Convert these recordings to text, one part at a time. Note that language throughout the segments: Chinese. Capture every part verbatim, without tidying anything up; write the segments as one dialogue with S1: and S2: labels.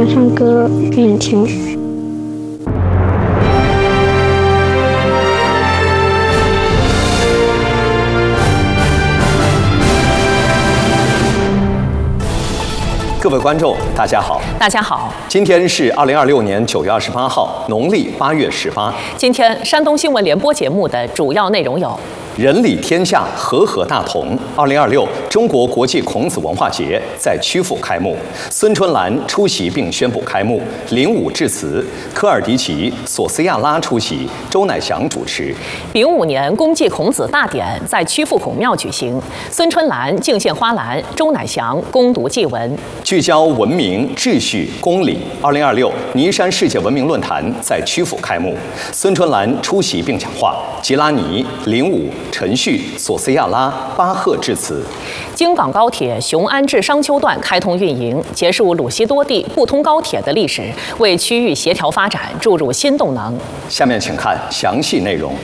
S1: 唱歌给你听。
S2: 各位观众，大家好！
S3: 大家好，
S2: 今天是二零二六年九月二十八号，农历八月十八。
S3: 今天山东新闻联播节目的主要内容有：
S2: 人理天下，和合大同。二零二六中国国际孔子文化节在曲阜开幕，孙春兰出席并宣布开幕，林武致辞，科尔迪奇、索斯亚拉出席，周乃祥主持。
S3: 丙午年公祭孔子大典在曲阜孔庙举行，孙春兰敬献花篮，周乃祥恭读祭文。
S2: 聚焦文明、秩序、公理。二零二六尼山世界文明论坛在曲阜开幕，孙春兰出席并讲话，吉拉尼、林武、陈旭、索斯亚拉、巴赫致辞。
S3: 京港高铁雄安至商丘段开通运营，结束鲁西多地不通高铁的历史，为区域协调发展注入新动能。
S2: 下面请看详细内容。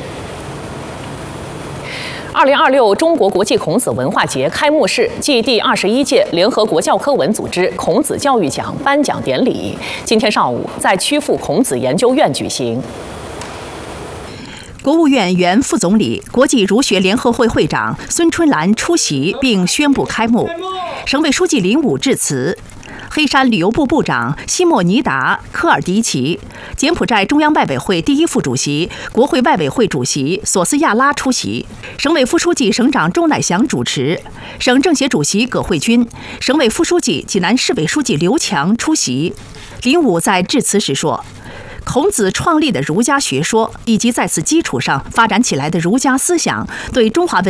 S3: 二零二六中国国际孔子文化节开幕式暨第二十一届联合国教科文组织孔子教育奖颁奖典礼，今天上午在曲阜孔子研究院举行。
S4: 国务院原副总理、国际儒学联合会会长孙春兰出席并宣布开幕，省委书记林武致辞。黑山旅游部部长西莫尼达·科尔迪奇、柬埔寨中央外委会第一副主席、国会外委会主席索斯亚拉出席，省委副书记、省长周乃祥主持，省政协主席葛慧君、省委副书记、济南市委书记刘强出席。林武在致辞时说，孔子创立的儒家学说以及在此基础上发展起来的儒家思想，对中华文